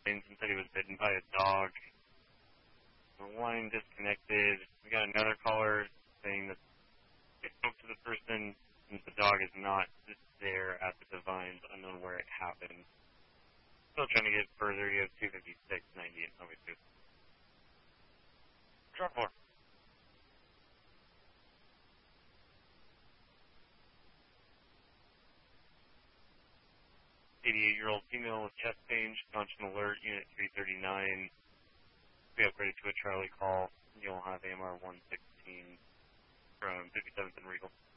and said he was bitten by a dog. The line disconnected. We got another caller saying that they spoke to the person since the dog is not there at the Divines, unknown where it happened. Still trying to get further. You have 256, 98, 92. Drop 4. 88-year-old female with chest pain, constant alert, unit 339. We upgraded to a Charlie call. You'll have AMR 116 from 57th and Regal.